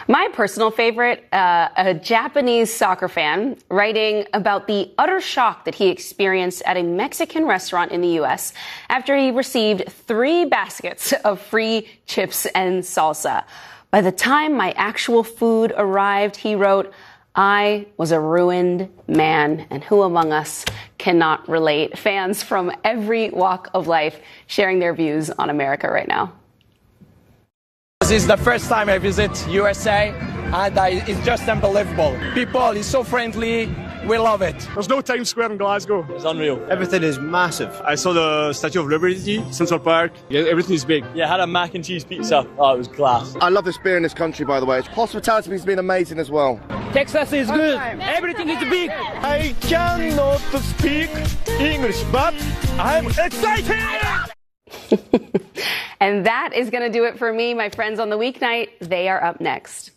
My personal favorite, a Japanese soccer fan writing about the utter shock that he experienced at a Mexican restaurant in the U.S. after he received 3 baskets of free chips and salsa. By the time my actual food arrived, he wrote, I was a ruined man, and who among us cannot relate? Fans from every walk of life sharing their views on America right now. This is the first time I visit USA, and it's just unbelievable. People is so friendly. We love it. There's no Times Square in Glasgow. It's unreal. Everything is massive. I saw the Statue of Liberty, Central Park. Yeah, everything is big. Yeah, I had a mac and cheese pizza. Oh, it was class. I love this beer in this country, by the way. Hospitality has been amazing as well. Texas is good. Everything is big. I cannot speak English, but I'm excited! And that is going to do it for me. My friends on the weeknight, they are up next.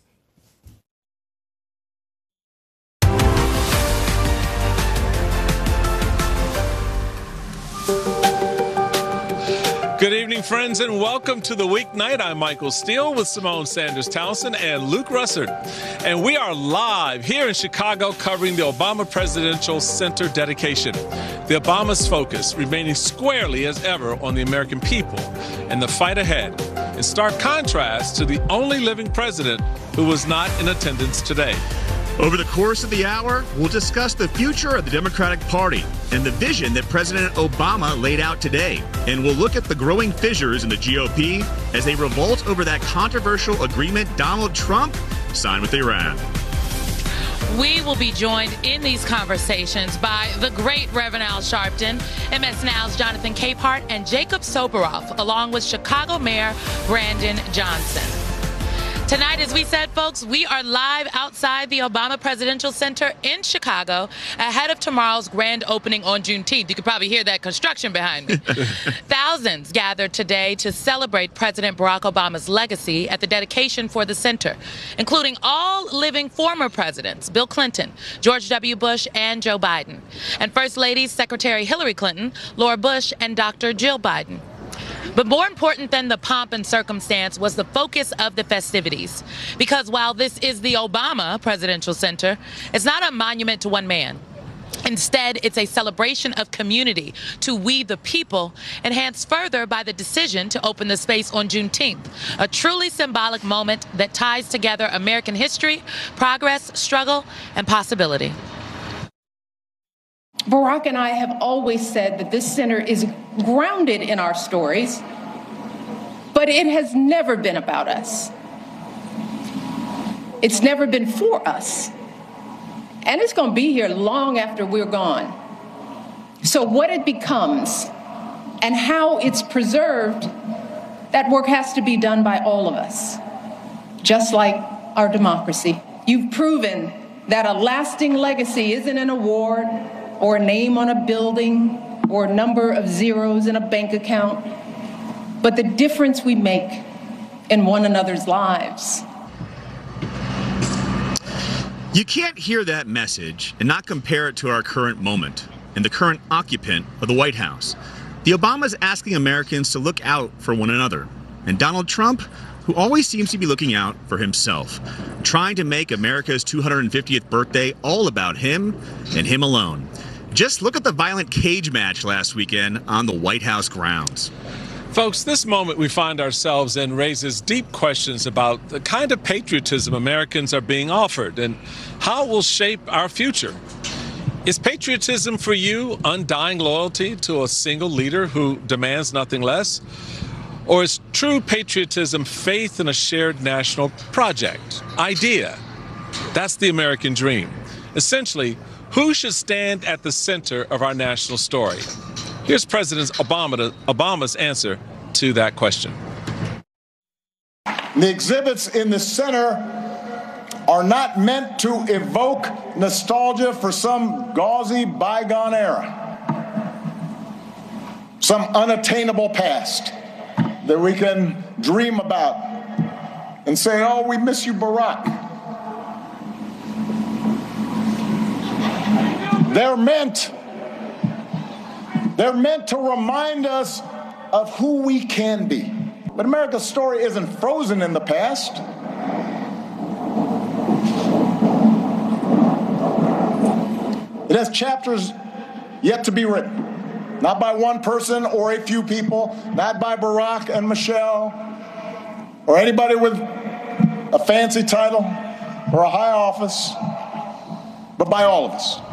Good evening, friends, and welcome to the weeknight. I'm Michael Steele with Simone Sanders Townsend and Luke Russert. And we are live here in Chicago covering the Obama Presidential Center dedication. The Obama's focus remaining squarely as ever on the American people and the fight ahead, in stark contrast to the only living president who was not in attendance today. Over the course of the hour, we'll discuss the future of the Democratic Party and the vision that President Obama laid out today. And we'll look at the growing fissures in the GOP as they revolt over that controversial agreement Donald Trump signed with Iran. We will be joined in these conversations by the great Reverend Al Sharpton, MS Now's Jonathan Capehart, and Jacob Soboroff, along with Chicago Mayor Brandon Johnson. Tonight, as we said, folks, we are live outside the Obama Presidential Center in Chicago ahead of tomorrow's grand opening on Juneteenth. You could probably hear that construction behind me. Thousands gathered today to celebrate President Barack Obama's legacy at the dedication for the center, including all living former presidents, Bill Clinton, George W. Bush, and Joe Biden, and First Lady Secretary Hillary Clinton, Laura Bush, and Dr. Jill Biden. But more important than the pomp and circumstance was the focus of the festivities. Because while this is the Obama Presidential Center, it's not a monument to one man. Instead, it's a celebration of community to we the people, enhanced further by the decision to open the space on Juneteenth, a truly symbolic moment that ties together American history, progress, struggle, and possibility. Barack and I have always said that this center is grounded in our stories, but it has never been about us. It's never been for us. And it's going to be here long after we're gone. So what it becomes and how it's preserved, that work has to be done by all of us, just like our democracy. You've proven that a lasting legacy isn't an award or a name on a building, or a number of zeros in a bank account, but the difference we make in one another's lives. You can't hear that message and not compare it to our current moment and the current occupant of the White House. The Obamas asking Americans to look out for one another, and Donald Trump, who always seems to be looking out for himself, trying to make America's 250th birthday all about him and him alone. Just look at the violent cage match last weekend on the White House grounds. Folks, this moment we find ourselves in raises deep questions about the kind of patriotism Americans are being offered and how it will shape our future. Is patriotism for you undying loyalty to a single leader who demands nothing less? Or is true patriotism faith in a shared national project, idea? That's the American dream. Essentially, who should stand at the center of our national story? Here's President Obama's answer to that question. The exhibits in the center are not meant to evoke nostalgia for some gauzy bygone era, some unattainable past that we can dream about and say, oh, we miss you, Barack. They're meant to remind us of who we can be. But America's story isn't frozen in the past. has chapters yet to be written. Not by one person or a few people, not by Barack and Michelle, or anybody with a fancy title or a high office, but by all of us.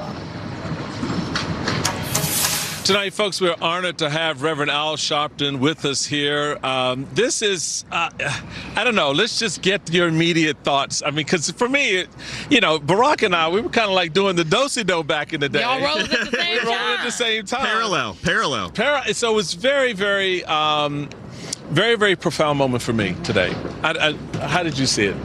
Tonight, folks, we're honored to have Reverend Al Sharpton with us here. This is, I don't know, let's just get your immediate thoughts. I mean, because for me, Barack and I, we were kind of like doing the do-si-do back in the day. Y'all rolled at the same time. We rolled at the same time. Parallel. So it was very, very, very, very profound moment for me today. How did you see it?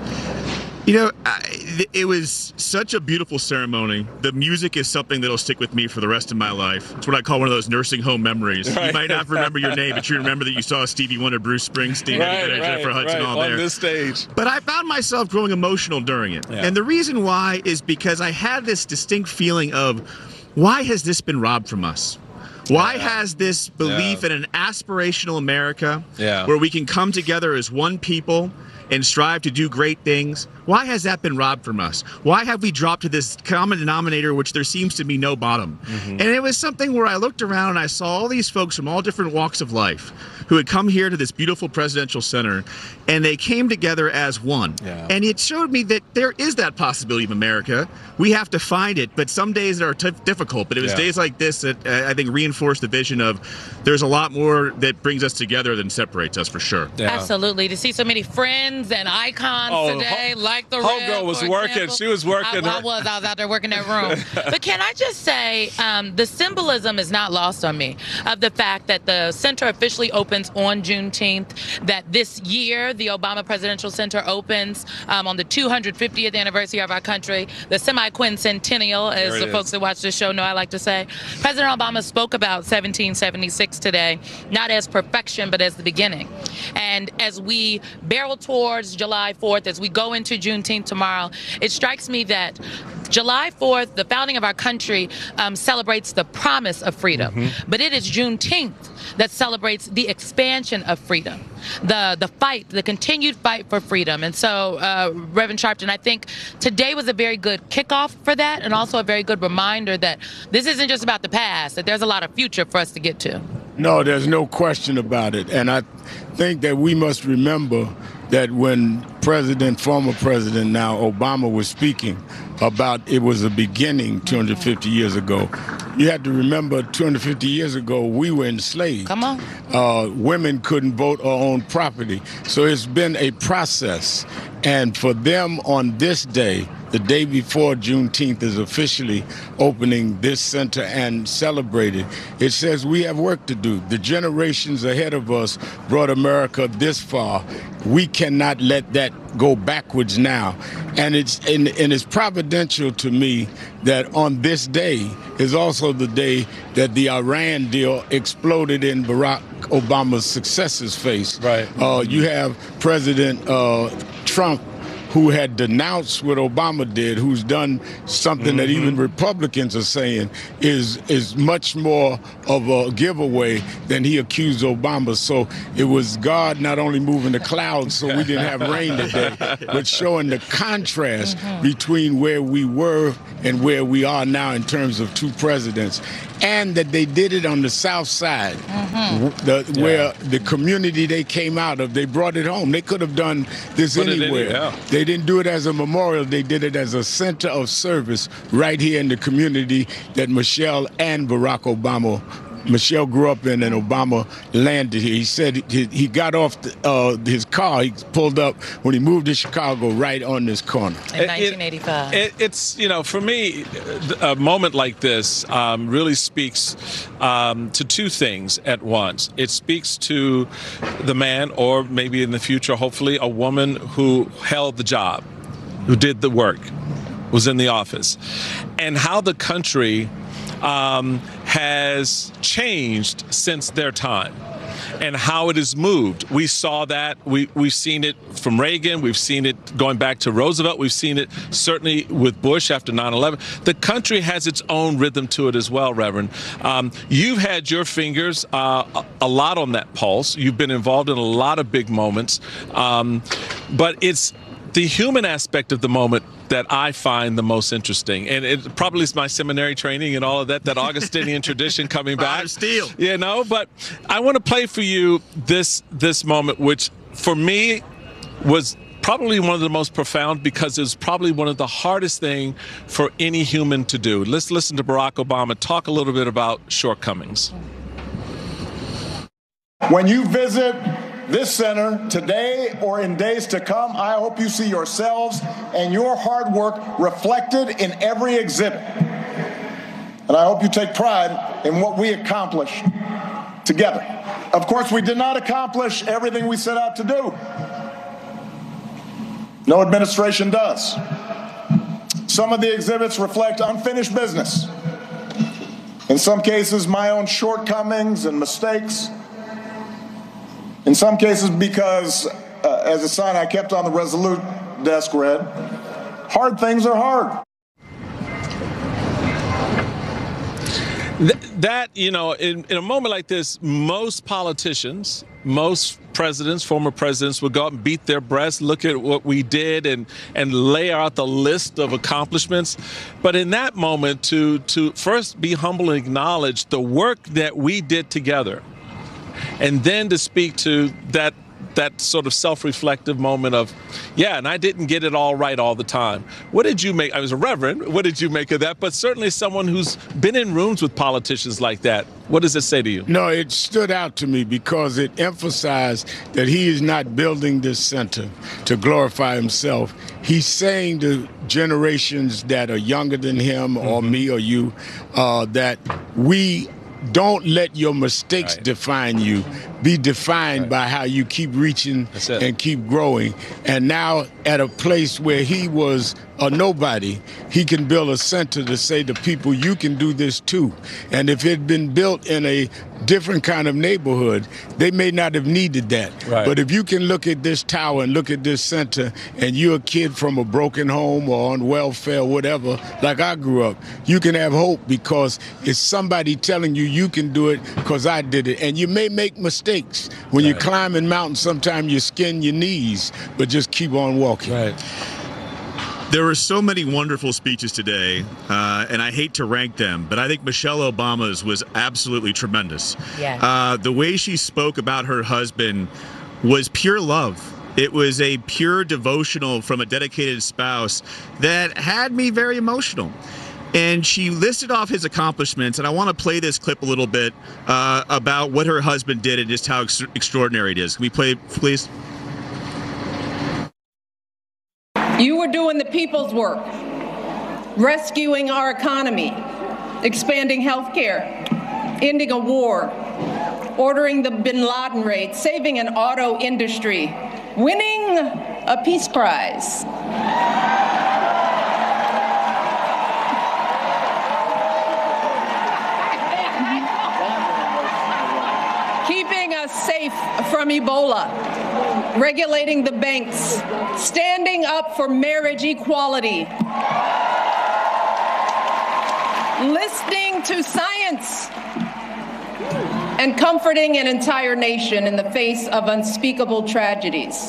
It was such a beautiful ceremony. The music is something that'll stick with me for the rest of my life. It's what I call one of those nursing home memories. Right. You might not remember your name, but you remember that you saw Stevie Wonder, Bruce Springsteen, Jennifer Hudson all there. On this stage. But I found myself growing emotional during it. Yeah. And the reason why is because I had this distinct feeling of, why has this been robbed from us? Why has this belief in an aspirational America where we can come together as one people and strive to do great things, why has that been robbed from us? Why have we dropped to this common denominator which there seems to be no bottom? Mm-hmm. And it was something where I looked around and I saw all these folks from all different walks of life who had come here to this beautiful presidential center, and they came together as one. Yeah. And it showed me that there is that possibility of America. We have to find it, but some days are difficult. But it was days like this that I think reinforced the vision of there's a lot more that brings us together than separates us, for sure. Yeah. Absolutely. To see so many friends and icons today, like the Homegirl was working. She was working. I was out there working that room. But can I just say, the symbolism is not lost on me of the fact that the center officially opens on Juneteenth, that this year the Obama Presidential Center opens on the 250th anniversary of our country, the semi-quincentennial, as the folks that watch this show know I like to say. President Obama spoke about 1776 today, not as perfection, but as the beginning. And as we barrel towards July 4th, as we go into Juneteenth tomorrow, it strikes me that July 4th, the founding of our country, celebrates the promise of freedom. But it is Juneteenth that celebrates the expansion of freedom, the fight, the continued fight for freedom. And so, Reverend Sharpton, I think today was a very good kickoff for that, and also a very good reminder that this isn't just about the past, that there's a lot of future for us to get to. No, there's no question about it. And I think that we must remember that when former President now Obama was speaking about it was a beginning 250 years ago, you have to remember 250 years ago we were enslaved. Come on. Women couldn't vote or own property. So it's been a process. And for them on this day, the day before Juneteenth is officially opening this center and celebrated, it says we have work to do. The generations ahead of us brought America this far. We cannot let that go backwards now. And it's providential to me that on this day is also the day that the Iran deal exploded in Barack Obama's successor's face. Right. You have President Trump, who had denounced what Obama did, who's done something that even Republicans are saying is much more of a giveaway than he accused Obama. So it was God not only moving the clouds so we didn't have rain today, but showing the contrast between where we were and where we are now in terms of two presidents. And that they did it on the South Side, where the community they came out of, they brought it home. They could have done this anywhere. They didn't do it as a memorial. They did it as a center of service right here in the community that Michelle and Barack Obama, Michelle grew up in and Obama landed here. He said he got off his car, he pulled up when he moved to Chicago right on this corner. In 1985. It's, for me, a moment like this really speaks to two things at once. It speaks to the man, or maybe in the future, hopefully, a woman who held the job, who did the work, was in the office, and how the country has changed since their time and how it has moved. We saw that. We've seen it from Reagan. We've seen it going back to Roosevelt. We've seen it certainly with Bush after 9/11. The country has its own rhythm to it as well, Reverend. You've had your fingers a lot on that pulse. You've been involved in a lot of big moments. But it's the human aspect of the moment that I find the most interesting, and it probably is my seminary training and all of that Augustinian tradition coming back. Steel. You know, but I want to play for you this moment, which for me was probably one of the most profound, because it was probably one of the hardest thing for any human to do. Let's listen to Barack Obama talk a little bit about shortcomings. When you visit this center today or in days to come, I hope you see yourselves and your hard work reflected in every exhibit. And I hope you take pride in what we accomplished together. Of course, we did not accomplish everything we set out to do. No administration does. Some of the exhibits reflect unfinished business. In some cases, my own shortcomings and mistakes. In some cases, because, as a sign I kept on the Resolute desk read, hard things are hard. That, you know, in a moment like this, most politicians, most presidents, former presidents, would go out and beat their breasts, look at what we did and lay out the list of accomplishments. But in that moment, to first be humble and acknowledge the work that we did together, and then to speak to that sort of self-reflective moment of, yeah, and I didn't get it all right all the time. What did you make? I was a reverend. What did you make of that? But certainly someone who's been in rooms with politicians like that, what does it say to you? No, it stood out to me because it emphasized that he is not building this center to glorify himself. He's saying to generations that are younger than him or me or you that we don't let your mistakes define you. Be defined by how you keep reaching and keep growing. And now at a place where he was a nobody, he can build a center to say to people, you can do this too. And if it had been built in a different kind of neighborhood, they may not have needed that. Right. But if you can look at this tower and look at this center, and you're a kid from a broken home or on welfare, whatever, like I grew up, you can have hope because it's somebody telling you you can do it because I did it. And you may make mistakes. When you're climbing mountains, sometimes you skin your knees, but just keep on walking. Right. There were so many wonderful speeches today, and I hate to rank them, but I think Michelle Obama's was absolutely tremendous. Yeah. The way she spoke about her husband was pure love. It was a pure devotional from a dedicated spouse that had me very emotional. And she listed off his accomplishments, and I want to play this clip a little bit about what her husband did and just how extraordinary it is. Can we play it, please? You were doing the people's work, rescuing our economy, expanding health care, ending a war, ordering the bin Laden raid, saving an auto industry, winning a Peace Prize. Keeping us safe from Ebola, regulating the banks, standing up for marriage equality, listening to science, and comforting an entire nation in the face of unspeakable tragedies.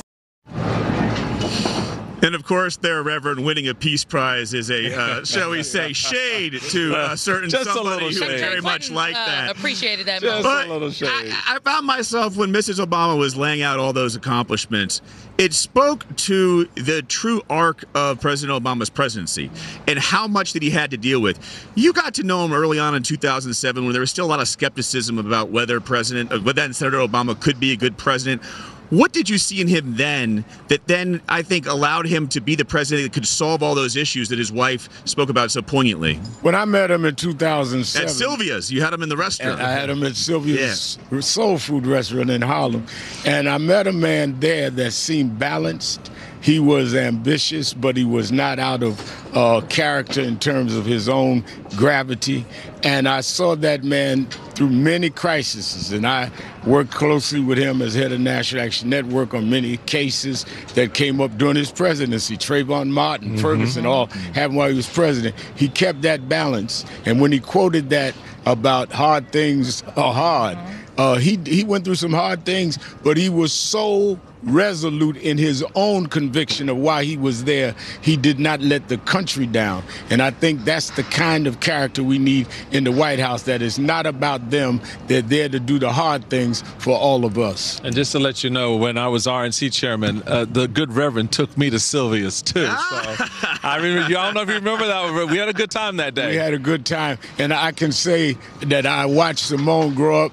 And of course, their Reverend winning a Peace Prize is a, shall we say, shade to a certain somebody who very much liked that. Appreciated that. But a little shade. I found myself, when Mrs. Obama was laying out all those accomplishments, it spoke to the true arc of President Obama's presidency and how much that he had to deal with. You got to know him early on in 2007 when there was still a lot of skepticism about whether Senator Obama could be a good president. What did you see in him then that then I think allowed him to be the president that could solve all those issues that his wife spoke about so poignantly? When I met him in 2007. At Sylvia's. You had him in the restaurant. I had him at Sylvia's soul food restaurant in Harlem. And I met a man there that seemed balanced. He was ambitious, but he was not out of character in terms of his own gravity. And I saw that man through many crises, and I worked closely with him as head of National Action Network on many cases that came up during his presidency. Trayvon Martin, Ferguson, all happened while he was president. He kept that balance. And when he quoted that about hard things are hard, he went through some hard things, but he was so resolute in his own conviction of why he was there. He did not let the country down. And I think that's the kind of character we need in the White House, that is not about them. They're there to do the hard things for all of us. And just to let you know, when I was RNC chairman, the good Reverend took me to Sylvia's, too. So I remember, I don't know if you remember that, but we had a good time that day. We had a good time. And I can say that I watched Simone grow up.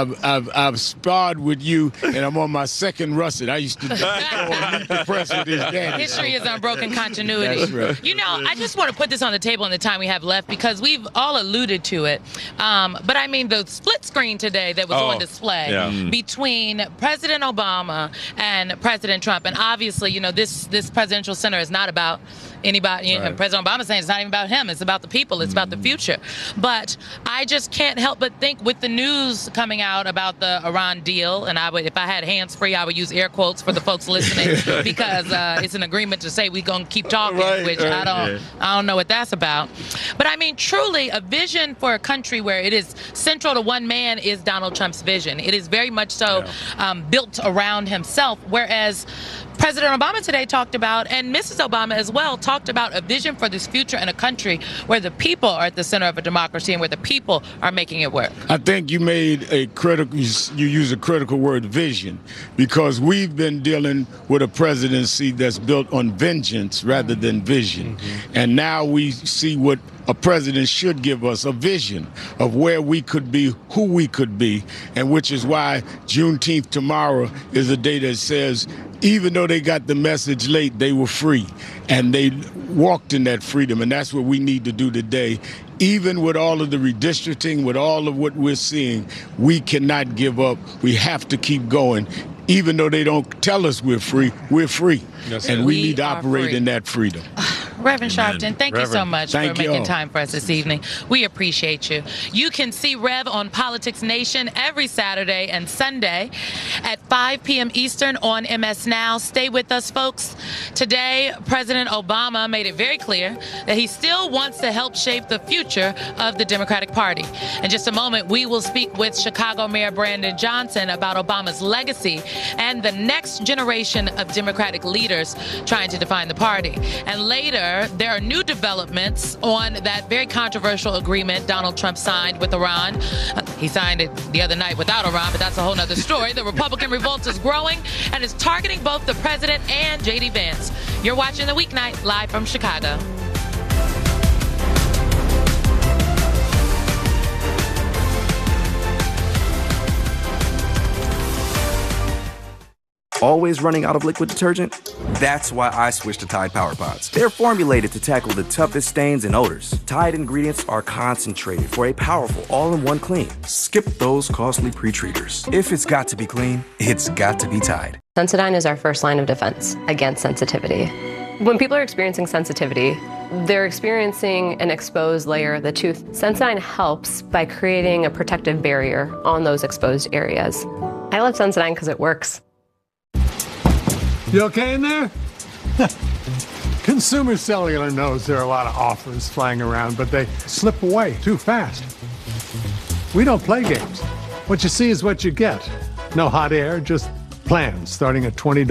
I've sparred with you, and I'm on my second russet. I used to meet the press with his daddy. History is unbroken continuity. That's right. You know, I just want to put this on the table in the time we have left, because we've all alluded to it. But I mean, the split screen today that was on display between President Obama and President Trump. And obviously, you know, this presidential center is not about anybody. You know, President Obama saying it's not even about him. It's about the people. It's about the future. But I just can't help but think, with the news coming out about the Iran deal, and I would, if I had hands free, I would use air quotes for the folks listening, because it's an agreement to say we're going to keep talking, which I don't know what that's about. But I mean, truly, a vision for a country where it is central to one man is Donald Trump's vision. It is very much so built around himself, whereas President Obama today talked about, and Mrs. Obama as well, talked about a vision for this future in a country where the people are at the center of a democracy and where the people are making it work. I think you made a critical, you use a critical word, vision, because we've been dealing with a presidency that's built on vengeance rather than vision. And now we see what a president should give us, a vision of where we could be, who we could be, and which is why Juneteenth tomorrow is a day that says, even though they got the message late, they were free, and they walked in that freedom, and that's what we need to do today. Even with all of the redistricting, with all of what we're seeing, we cannot give up. We have to keep going. Even though they don't tell us we're free, yes, and we need to operate in that freedom. Reverend Sharpton, thank you so much for making time for us this evening. We appreciate you. You can see Rev on Politics Nation every Saturday and Sunday at 5 p.m. Eastern on MS Now. Stay with us, folks. Today, President Obama made it very clear that he still wants to help shape the future of the Democratic Party. In just a moment, we will speak with Chicago Mayor Brandon Johnson about Obama's legacy and the next generation of Democratic leaders trying to define the party. And later, there are new developments on that very controversial agreement Donald Trump signed with Iran. He signed it the other night without Iran, but that's a whole other story. The Republican revolt is growing and is targeting both the president and J.D. Vance. You're watching The Weeknight live from Chicago. Always running out of liquid detergent? That's why I switched to Tide Power Pods. They're formulated to tackle the toughest stains and odors. Tide ingredients are concentrated for a powerful all-in-one clean. Skip those costly pre-treaters. If it's got to be clean, it's got to be Tide. Sensodyne is our first line of defense against sensitivity. When people are experiencing sensitivity, they're experiencing an exposed layer of the tooth. Sensodyne helps by creating a protective barrier on those exposed areas. I love Sensodyne because it works. You okay in there? Consumer Cellular knows there are a lot of offers flying around, but they slip away too fast. We don't play games. What you see is what you get. No hot air, just plans starting at $20.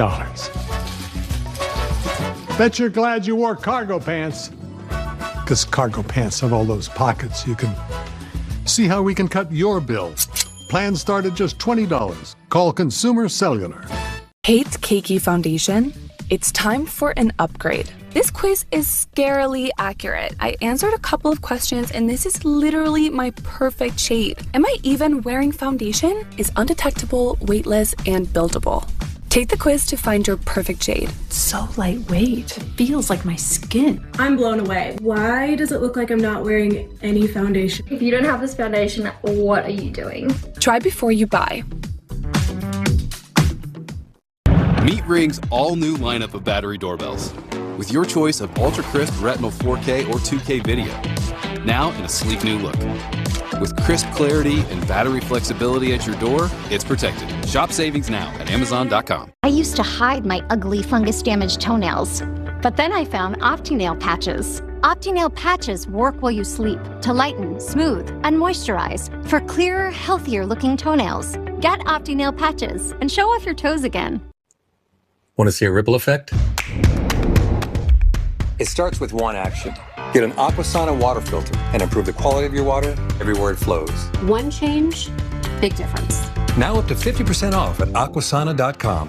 Bet you're glad you wore cargo pants. Because cargo pants have all those pockets. You can see how we can cut your bill. Plans start at just $20. Call Consumer Cellular. Hate cakey foundation? It's time for an upgrade. This quiz is scarily accurate. I answered a couple of questions and this is literally my perfect shade. Am I even wearing foundation? Is undetectable, weightless, and buildable. Take the quiz to find your perfect shade. It's so lightweight. It feels like my skin. I'm blown away. Why does it look like I'm not wearing any foundation? If you don't have this foundation, what are you doing? Try before you buy. Meet Ring's all-new lineup of battery doorbells with your choice of ultra-crisp Retinal 4K or 2K video, now in a sleek new look. With crisp clarity and battery flexibility at your door, it's protected. Shop savings now at Amazon.com. I used to hide my ugly fungus-damaged toenails, but then I found OptiNail patches. OptiNail patches work while you sleep to lighten, smooth, and moisturize for clearer, healthier-looking toenails. Get OptiNail patches and show off your toes again. Want to see a ripple effect? It starts with one action. Get an Aquasana water filter and improve the quality of your water everywhere it flows. One change, big difference. Now up to 50% off at aquasana.com.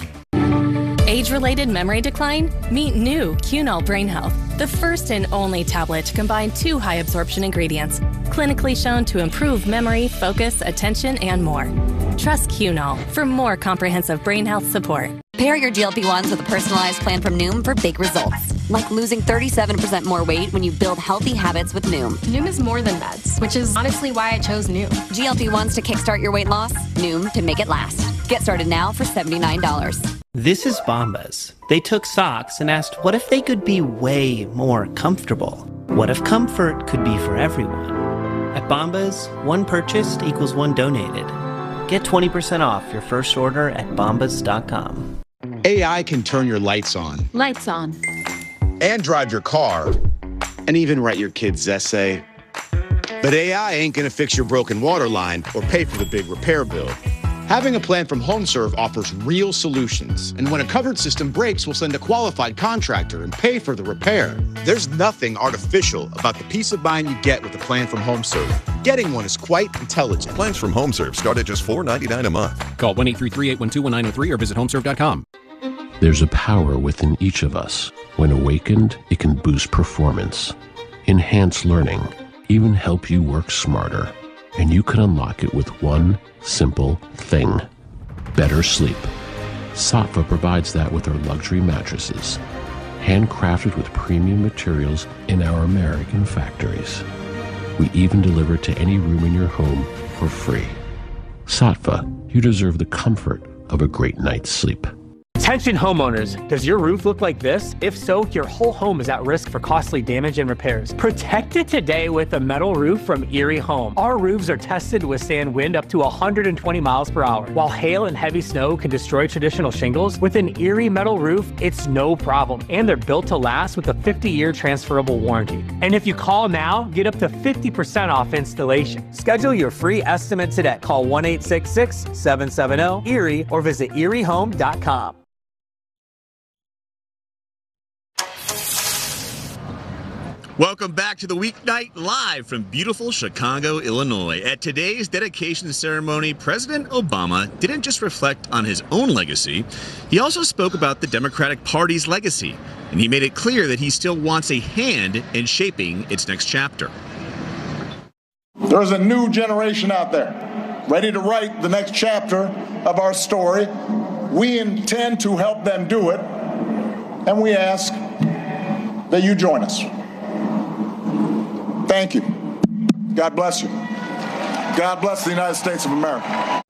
Age-related memory decline? Meet new Cunol Brain Health, the first and only tablet to combine 2 high-absorption ingredients, clinically shown to improve memory, focus, attention, and more. Trust Cunol for more comprehensive brain health support. Pair your GLP-1s with a personalized plan from Noom for big results, like losing 37% more weight when you build healthy habits with Noom. Noom is more than meds, which is honestly why I chose Noom. GLP-1s to kickstart your weight loss, Noom to make it last. Get started now for $79. This is Bombas. They took socks and asked, what if they could be way more comfortable? What if comfort could be for everyone? At Bombas, one purchased equals one donated. Get 20% off your first order at bombas.com. AI can turn your lights on. Lights on. And drive your car. And even write your kid's essay. But AI ain't gonna fix your broken water line or pay for the big repair bill. Having a plan from HomeServe offers real solutions. And when a covered system breaks, we'll send a qualified contractor and pay for the repair. There's nothing artificial about the peace of mind you get with a plan from HomeServe. Getting one is quite intelligent. Plans from HomeServe start at just $4.99 a month. Call 1-833-812-1903 or visit homeserve.com. There's a power within each of us. When awakened, it can boost performance, enhance learning, even help you work smarter. And you can unlock it with one simple thing: better sleep. Saatva provides that with our luxury mattresses, handcrafted with premium materials in our American factories. We even deliver to any room in your home for free. Saatva, you deserve the comfort of a great night's sleep. Attention homeowners, does your roof look like this? If so, your whole home is at risk for costly damage and repairs. Protect it today with a metal roof from Erie Home. Our roofs are tested to withstand wind up to 120 miles per hour. While hail and heavy snow can destroy traditional shingles, with an Erie metal roof, it's no problem. And they're built to last with a 50-year transferable warranty. And if you call now, get up to 50% off installation. Schedule your free estimate today. Call 1-866-770-ERIE or visit eriehome.com. Welcome back to the Weeknight Live from beautiful Chicago, Illinois. At today's dedication ceremony, President Obama didn't just reflect on his own legacy, he also spoke about the Democratic Party's legacy, and he made it clear that he still wants a hand in shaping its next chapter. There's a new generation out there, ready to write the next chapter of our story. We intend to help them do it, and we ask that you join us. Thank you. God bless you. God bless the United States of America.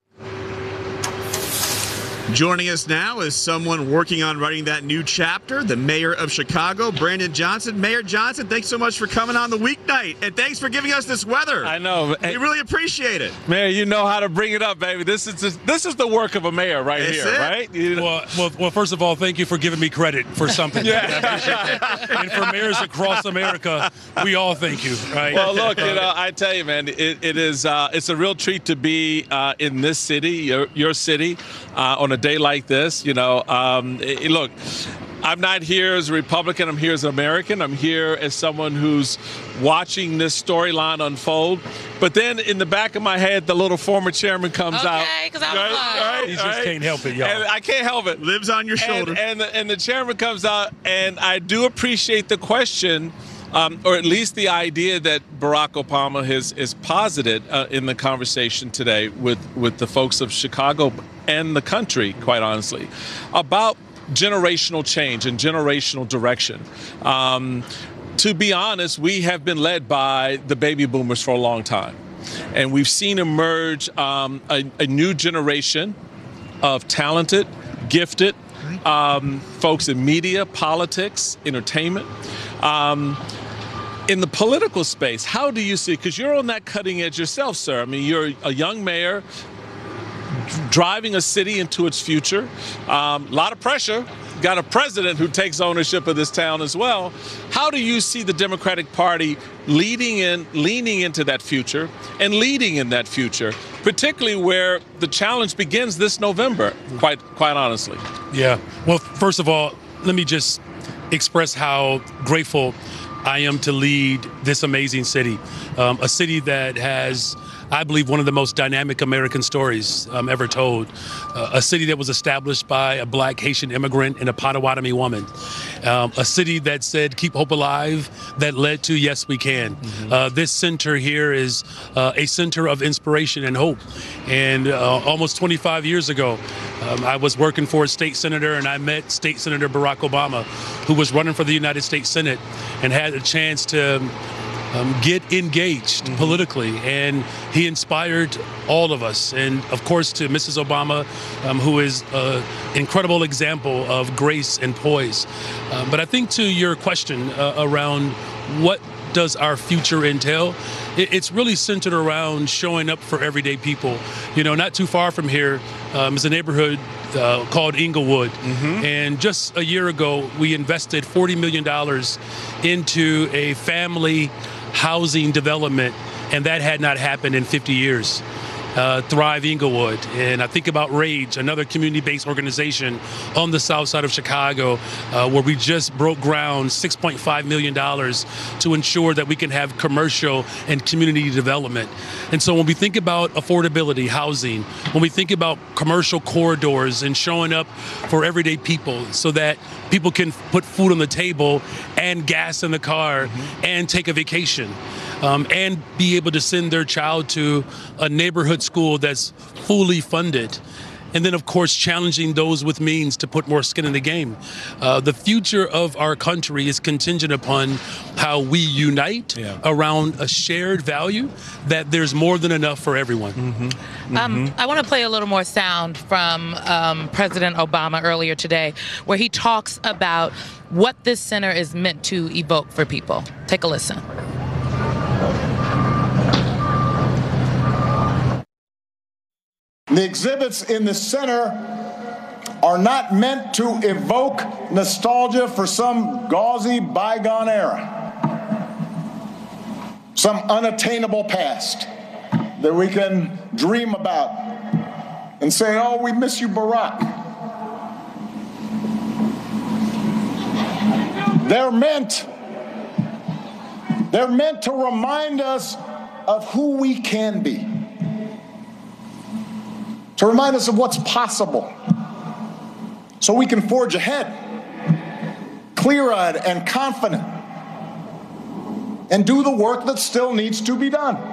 Joining us now is someone working on writing that new chapter, the mayor of Chicago, Brandon Johnson. Mayor Johnson, thanks so much for coming on the Weeknight, and thanks for giving us this weather. I know. We really appreciate it. Mayor, you know how to bring it up, baby. This is the work of a mayor right here, right? Well, first of all, thank you for giving me credit for something. And for mayors across America, we all thank you. Right? Well, look, I tell you, man, it's a real treat to be in this city, your city, on a day like this. Look, I'm not here as a Republican. I'm here as an American. I'm here as someone who's watching this storyline unfold. But then in the back of my head, the little former chairman comes out. Right? He just can't help it, y'all. And I can't help it. Lives on your shoulder. And the chairman comes out, and I do appreciate the question, or at least the idea that Barack Obama has posited in the conversation today with the folks of Chicago and the country, quite honestly, about generational change and generational direction. To be honest, we have been led by the baby boomers for a long time. And we've seen emerge a new generation of talented, gifted folks in media, politics, entertainment. In the political space, how do you see, because you're on that cutting edge yourself, sir. I mean, you're a young mayor, driving a city into its future. A lot of pressure, got a president who takes ownership of this town as well. How do you see the Democratic Party leaning into that future and leading in that future, particularly where the challenge begins this November, quite honestly? Yeah. Well, first of all, let me just express how grateful I am to lead this amazing city, a city that has, I believe, one of the most dynamic American stories ever told. A city that was established by a Black Haitian immigrant and a Potawatomi woman. A city that said, keep hope alive, that led to Yes, We Can. This center here is a center of inspiration and hope. And almost 25 years ago, I was working for a state senator, and I met State Senator Barack Obama, who was running for the United States Senate and had a chance to get engaged politically, and he inspired all of us. And of course to Mrs. Obama, who is an incredible example of grace and poise. But I think to your question around what does our future entail, it's really centered around showing up for everyday people. You know, not too far from here is a neighborhood called Inglewood. And just a year ago, we invested $40 million into a family housing development, and that had not happened in 50 years. Thrive Inglewood. And I think about RAGE, another community-based organization on the south side of Chicago, where we just broke ground, $6.5 million to ensure that we can have commercial and community development. And so when we think about affordability, housing, when we think about commercial corridors and showing up for everyday people so that people can put food on the table and gas in the car and take a vacation, and be able to send their child to a neighborhood school that's fully funded. And then, of course, challenging those with means to put more skin in the game. The future of our country is contingent upon how we unite around a shared value that there's more than enough for everyone. I want to play a little more sound from President Obama earlier today, where he talks about what this center is meant to evoke for people. Take a listen. The exhibits in the center are not meant to evoke nostalgia for some gauzy bygone era, some unattainable past that we can dream about and say, oh, we miss you, Barack. They're meant to remind us of who we can be, to remind us of what's possible, so we can forge ahead, clear-eyed and confident, and do the work that still needs to be done.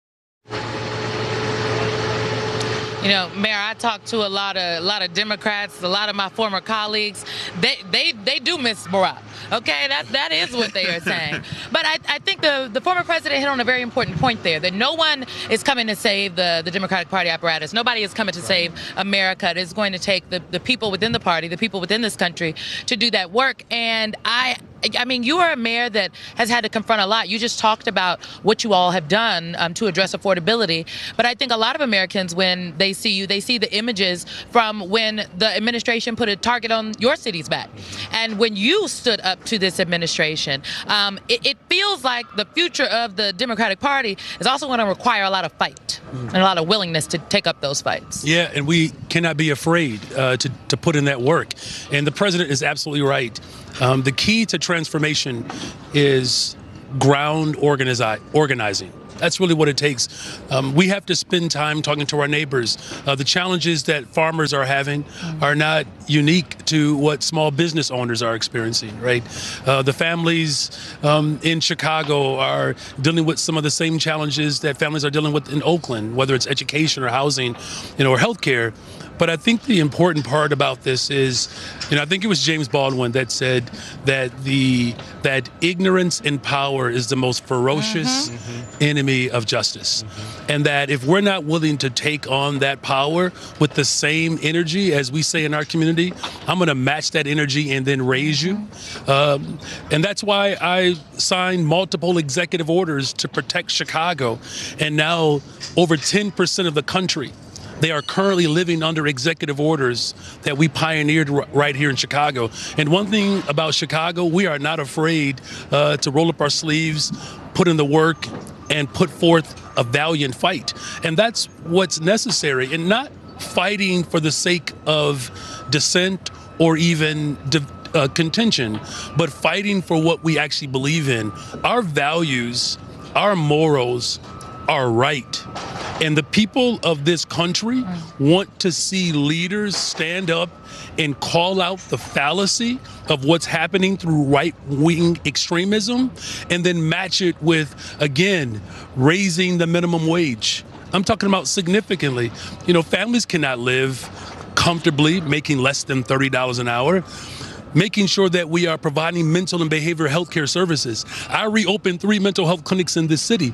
You know, Mayor, I talked to a lot of Democrats, a lot of my former colleagues. They do miss Barack. Okay, that is what they are saying. But I think the former president hit on a very important point there, that no one is coming to save the Democratic Party apparatus. Nobody is coming to save America. It is going to take the people within the party, the people within this country, to do that work. And I mean, you are a mayor that has had to confront a lot. You just talked about what you all have done to address affordability. But I think a lot of Americans, when they see you, they see the images from when the administration put a target on your city's back. And when you stood up to this administration, it feels like the future of the Democratic Party is also going to require a lot of fight and a lot of willingness to take up those fights. Yeah, and we cannot be afraid to put in that work. And the president is absolutely right. The key to transformation is ground organizing. That's really what it takes. We have to spend time talking to our neighbors. The challenges that farmers are having are not unique to what small business owners are experiencing, right? The families in Chicago are dealing with some of the same challenges that families are dealing with in Oakland, whether it's education or housing, or healthcare. But I think the important part about this is, I think it was James Baldwin that said that that ignorance in power is the most ferocious enemy of justice. And that if we're not willing to take on that power with the same energy, as we say in our community, I'm going to match that energy and then raise you. And that's why I signed multiple executive orders to protect Chicago. And now over 10% of the country They are currently living under executive orders that we pioneered right here in Chicago. And one thing about Chicago, we are not afraid to roll up our sleeves, put in the work, and put forth a valiant fight. And that's what's necessary, and not fighting for the sake of dissent or even contention, but fighting for what we actually believe in. Our values, our morals are right. And the people of this country want to see leaders stand up and call out the fallacy of what's happening through right-wing extremism, and then match it with, again, raising the minimum wage. I'm talking about significantly. You know, families cannot live comfortably making less than $30 an hour. Making sure that we are providing mental and behavioral health care services. I reopened 3 mental health clinics in this city.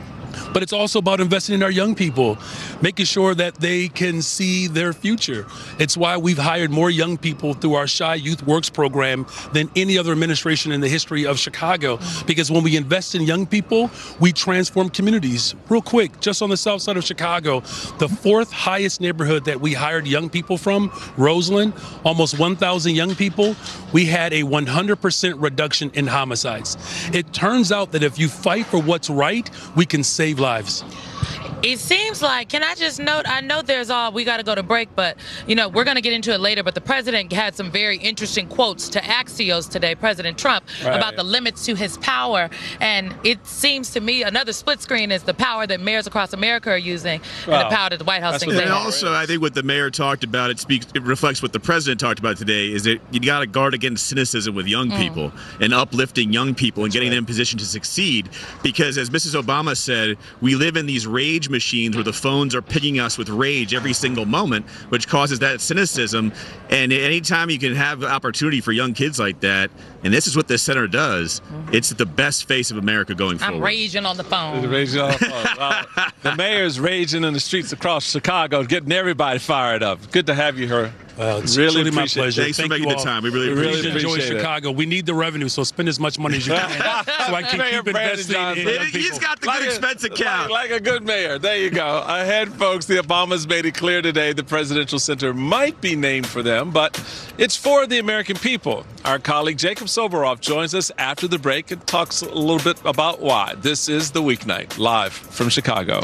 But it's also about investing in our young people, making sure that they can see their future. It's why we've hired more young people through our Chi Youth Works program than any other administration in the history of Chicago. Because when we invest in young people, we transform communities. Real quick, just on the south side of Chicago, the 4th highest neighborhood that we hired young people from, Roseland, almost 1,000 young people, we had a 100% reduction in homicides. It turns out that if you fight for what's right, we can save lives. It seems like, can I just note, I know we got to go to break, but, you know, we're going to get into it later, but the president had some very interesting quotes to Axios today, President Trump, about the limits to his power. And it seems to me another split screen is the power that mayors across America are using and the power that the White House thinks they have. And also, I think what the mayor talked about, it reflects what the president talked about today, is that you got to guard against cynicism with young people and uplifting young people and getting them in position to succeed. Because as Mrs. Obama said, we live in these rage machines where the phones are pinging us with rage every single moment, which causes that cynicism. And anytime you can have opportunity for young kids like that, and this is what this center does, it's the best face of America going forward. I'm raging on the phone. Raging on the phone. Well, the mayor's raging in the streets across Chicago, getting everybody fired up. Good to have you here. Well, it's really truly my pleasure. Thanks for making the time. We really appreciate it. Enjoy Chicago. We need the revenue, so spend as much money as you can so I can keep investing in young people. He's got the good expense account. Like a good mayor. There you go. Ahead, folks, the Obamas made it clear today the Presidential Center might be named for them, but it's for the American people. Our colleague Jacob Soboroff joins us after the break and talks a little bit about why. This is The Weeknight, live from Chicago.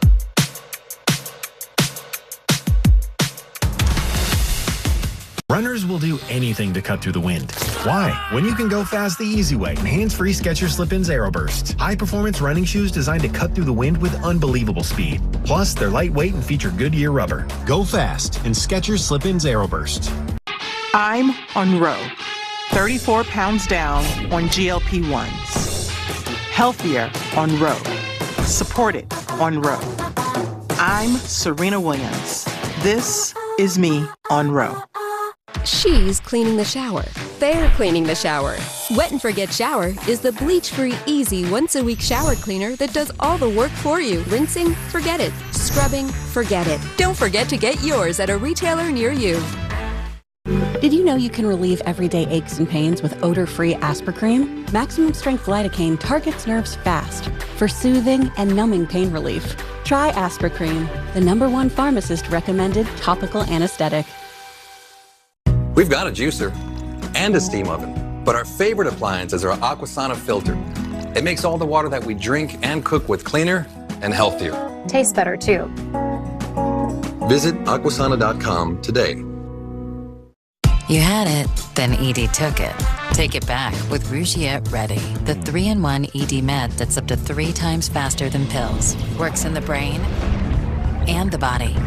Runners will do anything to cut through the wind. Why? When you can go fast the easy way in hands-free Skechers Slip-ins AeroBurst. High-performance running shoes designed to cut through the wind with unbelievable speed. Plus, they're lightweight and feature Goodyear rubber. Go fast in Skechers Slip-ins AeroBurst. I'm on Row. 34 pounds down on GLP-1s. Healthier on Row. Supported on Row. I'm Serena Williams. This is me on Row. She's cleaning the shower. They're cleaning the shower. Wet and Forget Shower is the bleach-free, easy, once-a-week shower cleaner that does all the work for you. Rinsing? Forget it. Scrubbing? Forget it. Don't forget to get yours at a retailer near you. Did you know you can relieve everyday aches and pains with odor-free Aspercreme? Maximum Strength Lidocaine targets nerves fast for soothing and numbing pain relief. Try Aspercreme, the #1 pharmacist-recommended topical anesthetic. We've got a juicer and a steam oven, but our favorite appliance is our Aquasana filter. It makes all the water that we drink and cook with cleaner and healthier. Tastes better too. Visit aquasana.com today. You had it, then ED took it. Take it back with Rougiette Ready, the 3-in-1 ED med that's up to 3 times faster than pills. Works in the brain and the body.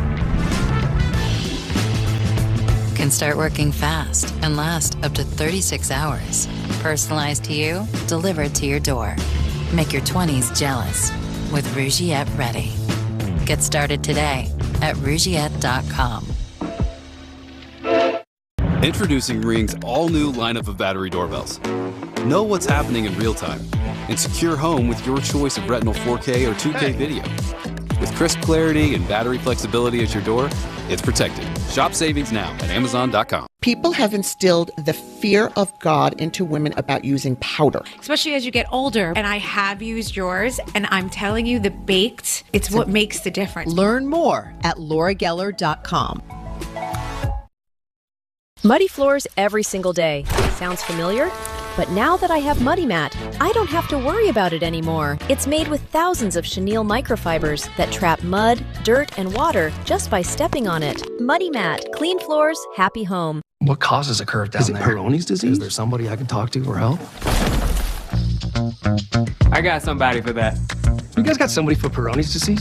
Can start working fast and last up to 36 hours. Personalized to you, delivered to your door. Make your 20s jealous with Rougiette Ready. Get started today at Rougiette.com. Introducing Ring's all-new lineup of battery doorbells. Know what's happening in real time and secure home with your choice of Retinal 4K or 2K video. With crisp clarity and battery flexibility at your door, it's protected. Shop savings now at Amazon.com. People have instilled the fear of God into women about using powder. Especially as you get older. And I have used yours, and I'm telling you, the baked, it's what makes the difference. Learn more at laurageller.com. Muddy floors every single day. Sounds familiar? But now that I have Muddy Mat, I don't have to worry about it anymore. It's made with thousands of chenille microfibers that trap mud, dirt, and water just by stepping on it. Muddy Mat. Clean floors, happy home. What causes a curve down there? Is it Peyronie's disease? Is there somebody I can talk to for help? I got somebody for that. You guys got somebody for Peyronie's disease?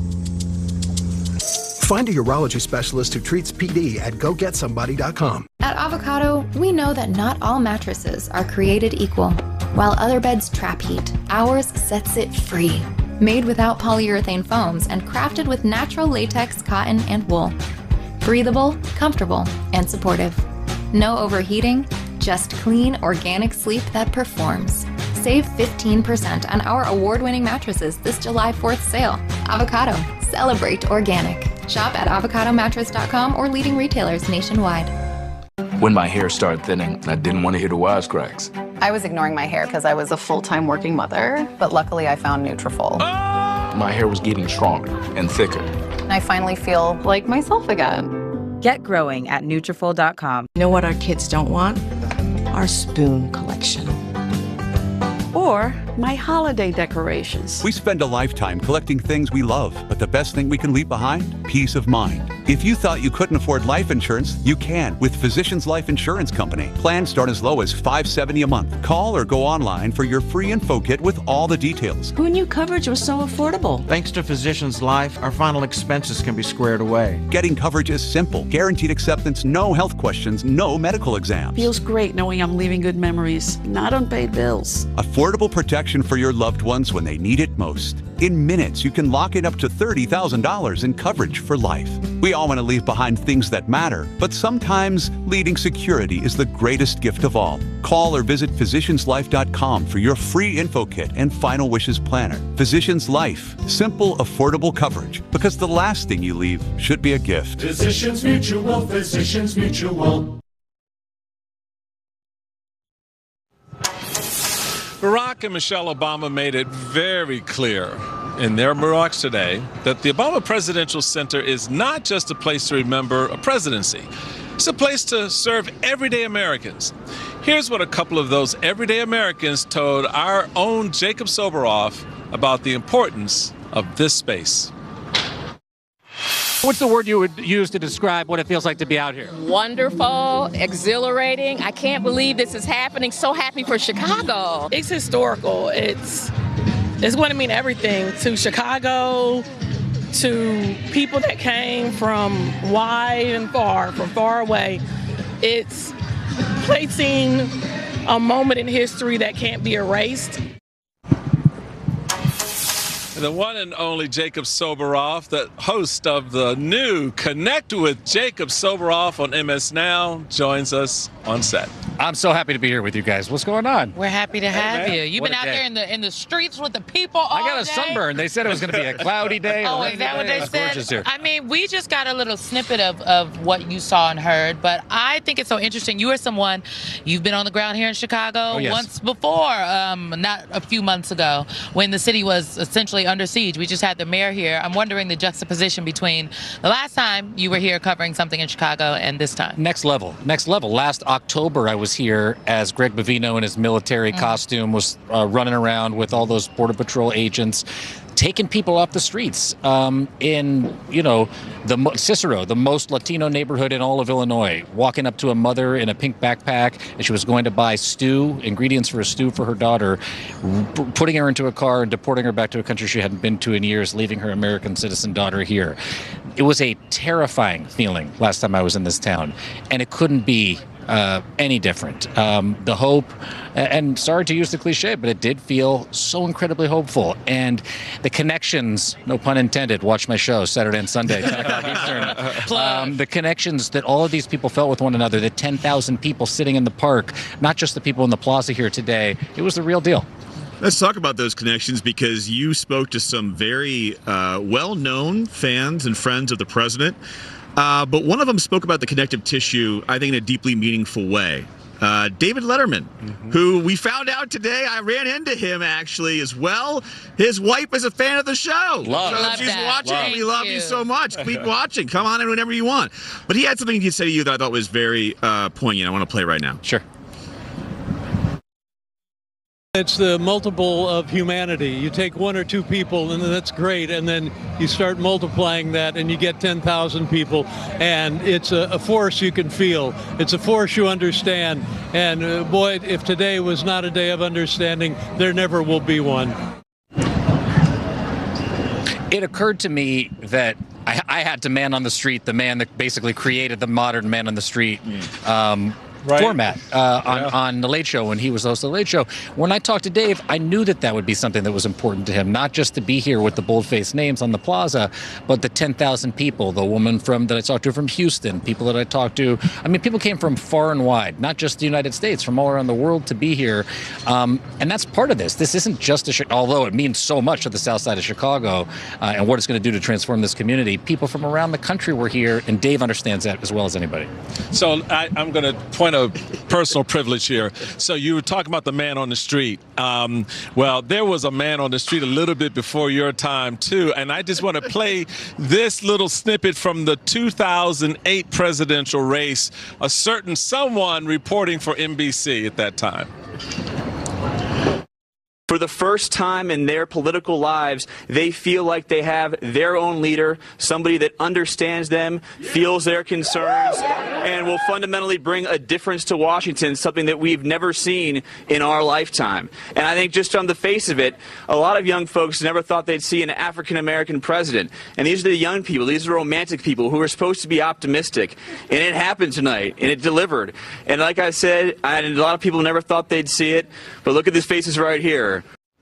Find a urology specialist who treats PD at GoGetSomebody.com. At Avocado, we know that not all mattresses are created equal. While other beds trap heat, ours sets it free. Made without polyurethane foams and crafted with natural latex, cotton, and wool. Breathable, comfortable, and supportive. No overheating, just clean, organic sleep that performs. Save 15% on our award-winning mattresses this July 4th sale. Avocado. Celebrate organic. Shop at avocadomattress.com or leading retailers nationwide. When my hair started thinning, I didn't want to hear the wisecracks. I was ignoring my hair because I was a full-time working mother, but luckily I found Nutrafol. My hair was getting stronger and thicker. And I finally feel like myself again. Get growing at Nutrafol.com. You know what our kids don't want? Our spoon collection. Or my holiday decorations. We spend a lifetime collecting things we love, but the best thing we can leave behind? Peace of mind. If you thought you couldn't afford life insurance, you can with Physicians Life Insurance Company. Plans start as low as $570 a month. Call or go online for your free info kit with all the details. Who knew coverage was so affordable? Thanks to Physicians Life, our final expenses can be squared away. Getting coverage is simple. Guaranteed acceptance, no health questions, no medical exams. Feels great knowing I'm leaving good memories, not unpaid bills. Affordable protection for your loved ones when they need it most. In minutes, you can lock in up to $30,000 in coverage for life. We all want to leave behind things that matter, but sometimes leading security is the greatest gift of all. Call or visit physicianslife.com for your free info kit and final wishes planner. Physicians Life, simple, affordable coverage, because the last thing you leave should be a gift. Physicians Mutual, Physicians Mutual. Barack and Michelle Obama made it very clear in their remarks today that the Obama Presidential Center is not just a place to remember a presidency. It's a place to serve everyday Americans. Here's what a couple of those everyday Americans told our own Jacob Soboroff about the importance of this space. What's the word you would use to describe what it feels like to be out here? Wonderful, exhilarating. I can't believe this is happening. So happy for Chicago. It's historical. It's going to mean everything to Chicago, to people that came from wide and far, from far away. It's placing a moment in history that can't be erased. The one and only Jacob Soboroff, the host of the new Connect with Jacob Soboroff on MS Now, joins us on set. I'm so happy to be here with you guys. What's going on? We're happy to have you. You've What been a out day. there in the streets with the people all day. I got a sunburn. They said it was going to be a cloudy day. Oh, is that what they It's said? gorgeous here. I mean, we just got a little snippet of what you saw and heard, but I think it's so interesting. You are someone, you've been on the ground here in Chicago once before, not a few months ago, when the city was essentially under siege. We just had the mayor here. I'm wondering the juxtaposition between the last time you were here covering something in Chicago and this time. Next level. Last October, I was here as Greg Bovino in his military costume was running around with all those Border Patrol agents, taking people off the streets in, Cicero, the most Latino neighborhood in all of Illinois, walking up to a mother in a pink backpack, and she was going to buy ingredients for a stew for her daughter, putting her into a car and deporting her back to a country she hadn't been to in years, leaving her American citizen daughter here. It was a terrifying feeling last time I was in this town, and it couldn't be any different. The hope, and sorry to use the cliche, but it did feel so incredibly hopeful. And the connections, no pun intended, watch my show Saturday and Sunday, 10 o'clock Eastern. The connections that all of these people felt with one another, the 10,000 people sitting in the park, not just the people in the plaza here today, it was the real deal. Let's talk about those connections, because you spoke to some very well-known fans and friends of the president. But one of them spoke about the connective tissue, I think, in a deeply meaningful way. David Letterman, who we found out today, I ran into him actually as well. His wife is a fan of the show. Love if she's that. watching, we love you so much. Keep watching. Come on in whenever you want. But he had something to say to you that I thought was very poignant. I want to play right now. Sure. It's the multiple of humanity. You take one or two people, and that's great, and then you start multiplying that, and you get 10,000 people, and it's a force you can feel. It's a force you understand, and boy, if today was not a day of understanding, there never will be one. It occurred to me that I had to man on the street, the man that basically created the modern man on the street format on The Late Show when he was host of The Late Show. When I talked to Dave, I knew that would be something that was important to him, not just to be here with the bold-faced names on the plaza, but the 10,000 people, the woman that I talked to from Houston, people that I talked to. I mean, people came from far and wide, not just the United States, from all around the world to be here. And that's part of this. This isn't just although it means so much to the south side of Chicago and what it's going to do to transform this community. People from around the country were here, and Dave understands that as well as anybody. So I'm going to point a personal privilege here. So you were talking about the man on the street. Well, there was a man on the street a little bit before your time, too. And I just want to play this little snippet from the 2008 presidential race, a certain someone reporting for NBC at that time. For the first time in their political lives, they feel like they have their own leader, somebody that understands them, feels their concerns, and will fundamentally bring a difference to Washington, something that we've never seen in our lifetime. And I think just on the face of it, a lot of young folks never thought they'd see an African-American president. And these are the young people, these are romantic people who are supposed to be optimistic. And it happened tonight, and it delivered. And like I said, a lot of people never thought they'd see it, but look at these faces right here.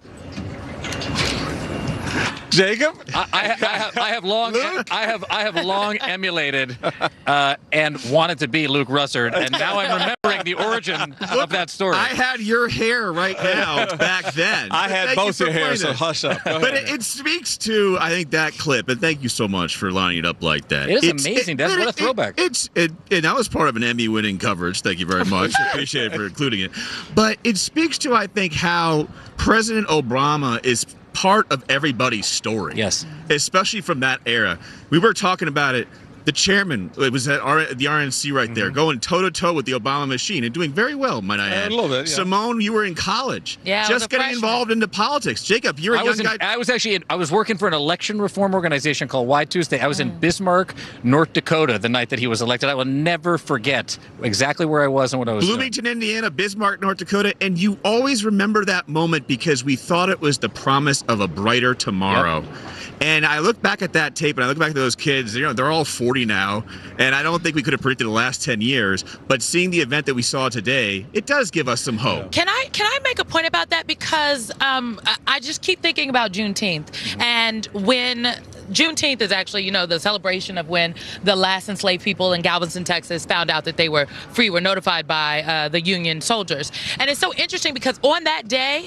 Jacob, I have long emulated and wanted to be Luke Russert, and now I'm remembering the origin of that story. I had your hair right now back then. I had both your hair, so hush up. But it speaks to, I think, that clip, and thank you so much for lining it up like that. It is amazing. That's what a throwback. And that was part of an Emmy-winning coverage. Thank you very much. Appreciate it for including it. But it speaks to, I think, how President Obama is part of everybody's story. Yes. Especially from that era. We were talking about it. The chairman, it was at the RNC right there, going toe-to-toe with the Obama machine and doing very well, might I add. A little bit, yeah. Simone, you were in college. Yeah, just getting involved into politics. Jacob, you're a young guy. I was working for an election reform organization called Why Tuesday. I was in Bismarck, North Dakota, the night that he was elected. I will never forget exactly where I was and what I was Bloomington, Indiana, Bismarck, North Dakota, and you always remember that moment because we thought it was the promise of a brighter tomorrow. Yep. And I look back at that tape, and I look back at those kids. They're all 40 now, and I don't think we could have predicted the last 10 years. But seeing the event that we saw today, it does give us some hope. Can I make a point about that? Because I just keep thinking about Juneteenth, and when Juneteenth is actually, the celebration of when the last enslaved people in Galveston, Texas, found out that they were free, were notified by the Union soldiers. And it's so interesting because on that day,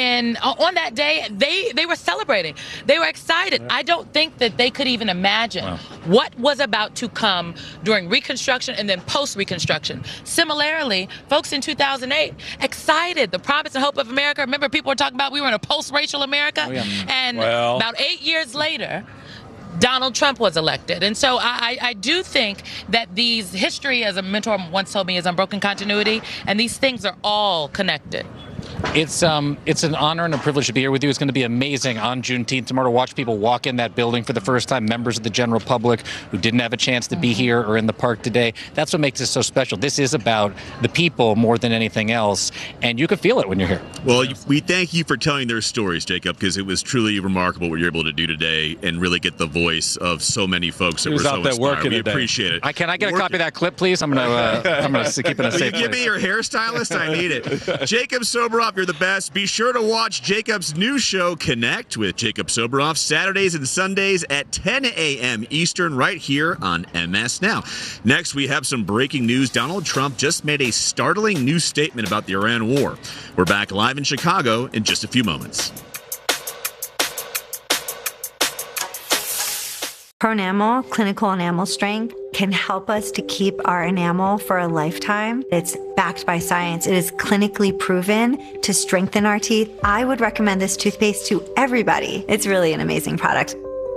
they were celebrating. They were excited. I don't think that they could even imagine what was about to come during Reconstruction and then post-Reconstruction. Similarly, folks in 2008, excited, the promise and hope of America. Remember, people were talking about we were in a post-racial America? Oh, yeah. And about 8 years later, Donald Trump was elected. And so I do think that history, as a mentor once told me, is unbroken continuity, and these things are all connected. It's an honor and a privilege to be here with you. It's going to be amazing on Juneteenth tomorrow to watch people walk in that building for the first time, members of the general public who didn't have a chance to be here or in the park today. That's what makes this so special. This is about the people more than anything else, and you can feel it when you're here. Well, we thank you for telling their stories, Jacob, because it was truly remarkable what you're able to do today and really get the voice of so many folks that were so inspired. We appreciate it. Can I get a copy of that clip, please? I'm gonna keep it a safe place. Will you give me your hairstylist? I need it. Jacob Soboroff, Soboroff, you're the best. Be sure to watch Jacob's new show, Connect, with Jacob Soboroff, Saturdays and Sundays at 10 a.m. Eastern, right here on MS Now. Next, we have some breaking news. Donald Trump just made a startling new statement about the Iran war. We're back live in Chicago in just a few moments. Pronamel, clinical enamel strength, can help us to keep our enamel for a lifetime. It's backed by science. It is clinically proven to strengthen our teeth. I would recommend this toothpaste to everybody. It's really an amazing product.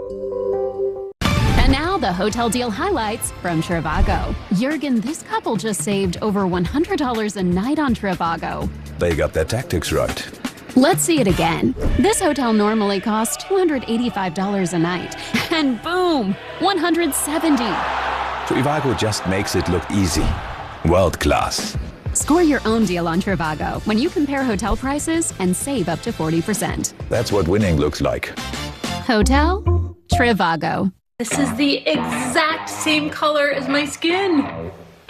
And now the hotel deal highlights from Trivago. Jurgen, this couple just saved over $100 a night on Trivago. They got their tactics right. Let's see it again. This hotel normally costs $285 a night. And boom, $170. Trivago just makes it look easy. World class. Score your own deal on Trivago when you compare hotel prices and save up to 40%. That's what winning looks like. Hotel Trivago. This is the exact same color as my skin.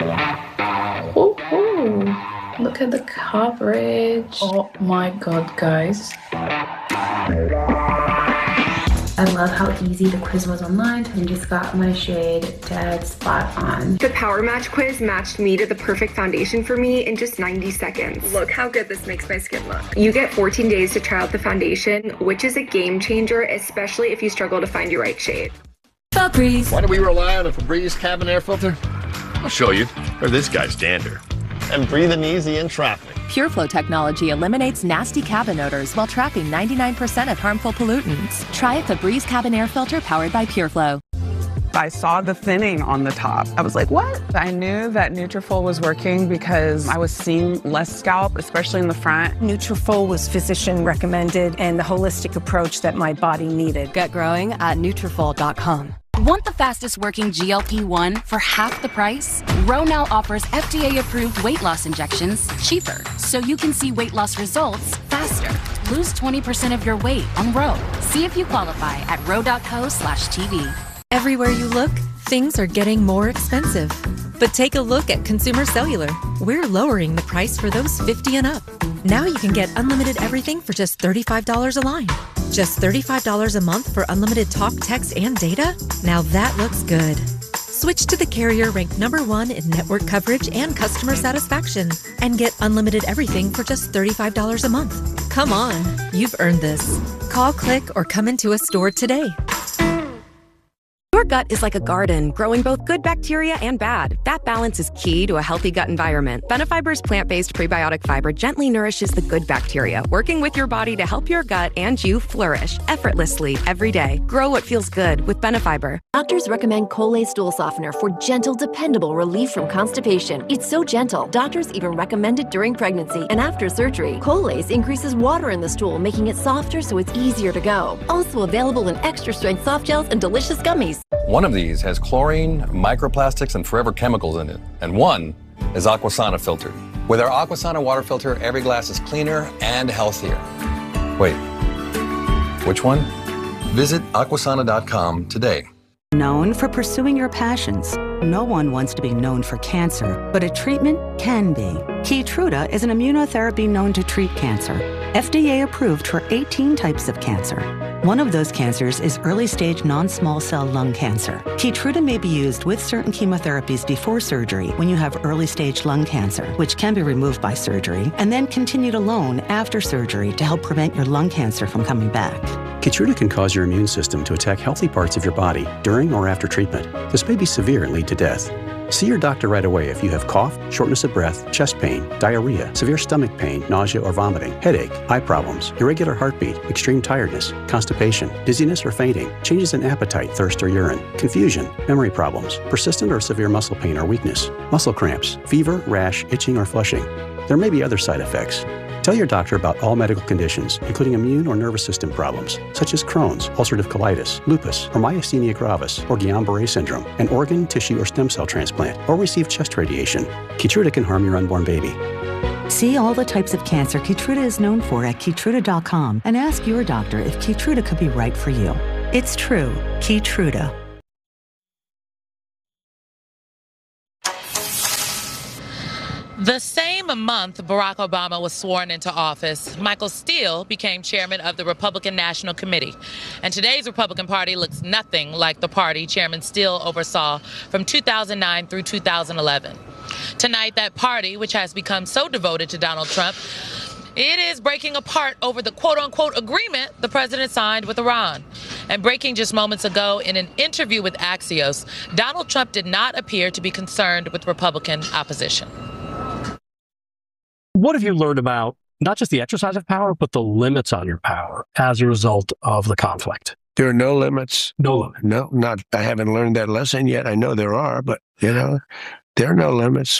Oh. Look at the coverage. Oh my god, guys. I love how easy the quiz was online. I just got my shade dead spot on. The Power Match quiz matched me to the perfect foundation for me in just 90 seconds. Look how good this makes my skin look. You get 14 days to try out the foundation, which is a game changer, especially if you struggle to find your right shade. Febreze. Why do we rely on a Febreze cabin air filter? I'll show you. Or this guy's dander. And breathing easy in traffic. PureFlow technology eliminates nasty cabin odors while trapping 99% of harmful pollutants. Try a Febreze cabin air filter powered by PureFlow. I saw the thinning on the top. I was like, what? I knew that Nutrafol was working because I was seeing less scalp, especially in the front. Nutrafol was physician recommended and the holistic approach that my body needed. Get growing at Nutrafol.com. Want the fastest working GLP-1 for half the price? Ro now offers FDA-approved weight loss injections cheaper, so you can see weight loss results faster. Lose 20% of your weight on Ro. See if you qualify at ro.co/TV. Everywhere you look, things are getting more expensive. But take a look at Consumer Cellular. We're lowering the price for those 50 and up. Now you can get unlimited everything for just $35 a line. Just $35 a month for unlimited talk, text, and data? Now that looks good. Switch to the carrier ranked #1 in network coverage and customer satisfaction. And get unlimited everything for just $35 a month. Come on, you've earned this. Call, click, or come into a store today. Your gut is like a garden, growing both good bacteria and bad. That balance is key to a healthy gut environment. Benefiber's plant-based prebiotic fiber gently nourishes the good bacteria, working with your body to help your gut and you flourish effortlessly every day. Grow what feels good with Benefiber. Doctors recommend Colay stool softener for gentle, dependable relief from constipation. It's so gentle, doctors even recommend it during pregnancy and after surgery. Colace increases water in the stool, making it softer so it's easier to go. Also available in extra-strength soft gels and delicious gummies. One of these has chlorine, microplastics, and forever chemicals in it. And one is Aquasana filtered. With our Aquasana water filter, every glass is cleaner and healthier. Wait, which one? Visit aquasana.com today. Known for pursuing your passions. No one wants to be known for cancer, but a treatment can be. Keytruda is an immunotherapy known to treat cancer. FDA approved for 18 types of cancer. One of those cancers is early-stage non-small cell lung cancer. Keytruda may be used with certain chemotherapies before surgery when you have early-stage lung cancer, which can be removed by surgery, and then continued alone after surgery to help prevent your lung cancer from coming back. Keytruda can cause your immune system to attack healthy parts of your body during or after treatment. This may be severe and lead to death. See your doctor right away if you have cough, shortness of breath, chest pain, diarrhea, severe stomach pain, nausea or vomiting, headache, eye problems, irregular heartbeat, extreme tiredness, constipation, dizziness or fainting, changes in appetite, thirst or urine, confusion, memory problems, persistent or severe muscle pain or weakness, muscle cramps, fever, rash, itching or flushing. There may be other side effects. Tell your doctor about all medical conditions, including immune or nervous system problems, such as Crohn's, ulcerative colitis, lupus, or myasthenia gravis, or Guillain-Barré syndrome, an organ, tissue, or stem cell transplant, or receive chest radiation. Keytruda can harm your unborn baby. See all the types of cancer Keytruda is known for at Keytruda.com and ask your doctor if Keytruda could be right for you. It's true, Keytruda. The same month Barack Obama was sworn into office, Michael Steele became chairman of the Republican National Committee. And today's Republican Party looks nothing like the party Chairman Steele oversaw from 2009 through 2011. Tonight, that party, which has become so devoted to Donald Trump, it is breaking apart over the quote-unquote agreement the president signed with Iran. And breaking just moments ago in an interview with Axios, Donald Trump did not appear to be concerned with Republican opposition. What have you learned about not just the exercise of power, but the limits on your power as a result of the conflict? There are no limits. No limits. No, not. I haven't learned that lesson yet. I know there are, but, there are no limits.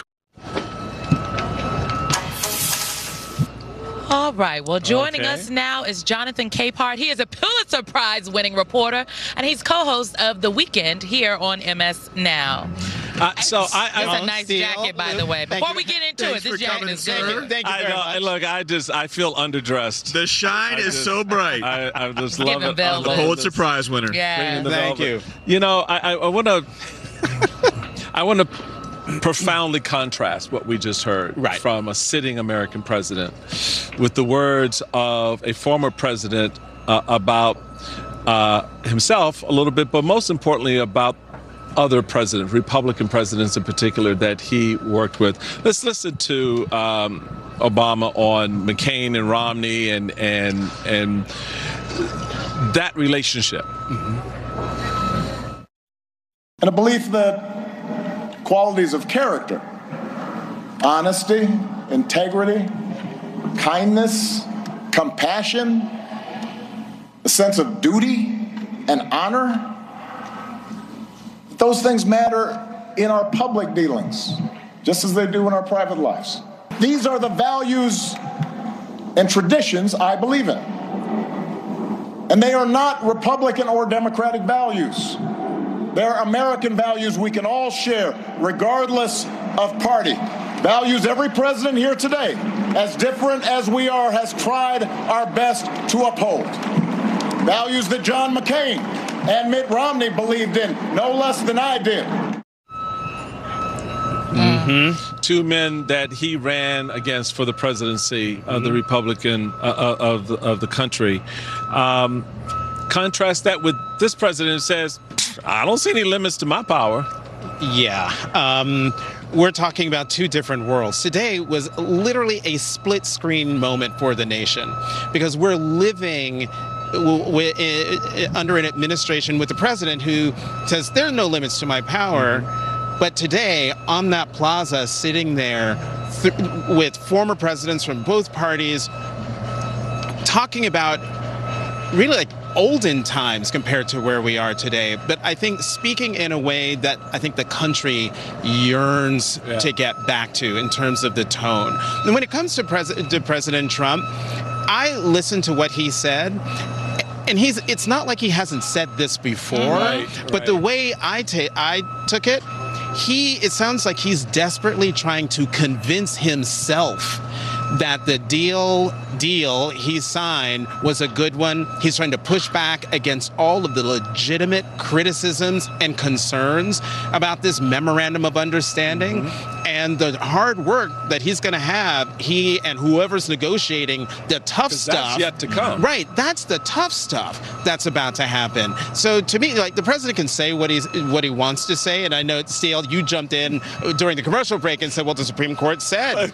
All right. Well, joining us now is Jonathan Capehart. He is a Pulitzer Prize-winning reporter, and he's co-host of The Weekend here on MS Now. It's a nice jacket, by the way. Before we get into it, this jacket is good. Thank you very much. Look, I feel underdressed. The shine is so bright. I just love it. The Pulitzer Prize winner. Yeah. Thank you. I want to profoundly contrast what we just heard from a sitting American president with the words of a former president about himself a little bit, but most importantly about other presidents, Republican presidents in particular, that he worked with. Let's listen to Obama on McCain and Romney and that relationship. And a belief that qualities of character, honesty, integrity, kindness, compassion, a sense of duty and honor, those things matter in our public dealings, just as they do in our private lives. These are the values and traditions I believe in. And they are not Republican or Democratic values. They're American values we can all share, regardless of party. Values every president here today, as different as we are, has tried our best to uphold. Values that John McCain and Mitt Romney believed in no less than I did. Two men that he ran against for the presidency of the Republican of the country. Contrast that with this president who says, I don't see any limits to my power. Yeah. We're talking about two different worlds. Today was literally a split screen moment for the nation because we're living under an administration with the president who says there are no limits to my power. But today, on that plaza, sitting there with former presidents from both parties, talking about really like olden times compared to where we are today. But I think speaking in a way that I think the country yearns to get back to in terms of the tone. And when it comes to President Trump, I listened to what he said. And it's not like he hasn't said this before, but the way I took it, it sounds like he's desperately trying to convince himself that the deal he signed was a good one. He's trying to push back against all of the legitimate criticisms and concerns about this memorandum of understanding and the hard work that he's going to have, he and whoever's negotiating the tough stuff. That's yet to come. Right. That's the tough stuff that's about to happen. So to me, like, the president can say what he wants to say. And I know, Steele, you jumped in during the commercial break and said, well, the Supreme Court said,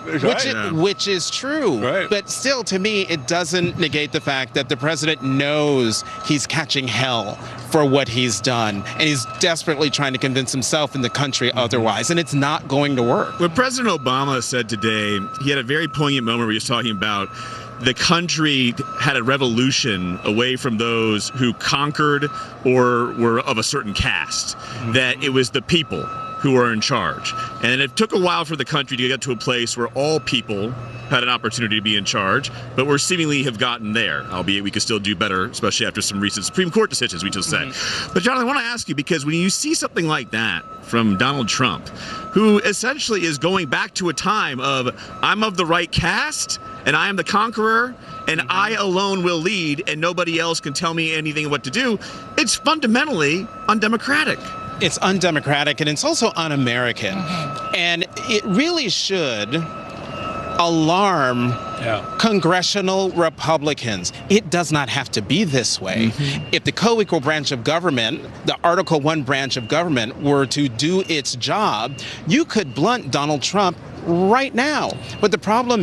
which is true. Right. But still, to me, it doesn't negate the fact that the president knows he's catching hell for what he's done. And he's desperately trying to convince himself and the country otherwise. And it's not going to work. What President Obama said today, he had a very poignant moment where he was talking about the country had a revolution away from those who conquered or were of a certain caste, that it was the people who were in charge. And it took a while for the country to get to a place where all people had an opportunity to be in charge, but we seemingly have gotten there, albeit we could still do better, especially after some recent Supreme Court decisions we just said. But Jonathan, I want to ask you, because when you see something like that from Donald Trump, who essentially is going back to a time of, I'm of the right caste, and I am the conqueror, and I alone will lead, and nobody else can tell me anything what to do, it's fundamentally undemocratic. It's undemocratic, and it's also un-American. And it really should alarm congressional Republicans. It does not have to be this way. If the co-equal branch of government, the Article 1 branch of government, were to do its job, you could blunt Donald Trump right now. But the problem